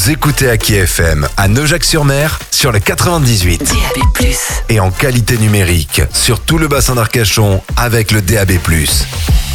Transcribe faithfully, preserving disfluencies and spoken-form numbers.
Vous écoutez Aki F M à Neujac-sur-Mer sur le quatre-vingt-dix-huit. D A B plus. Et en qualité numérique sur tout le bassin d'Arcachon avec le D A B plus.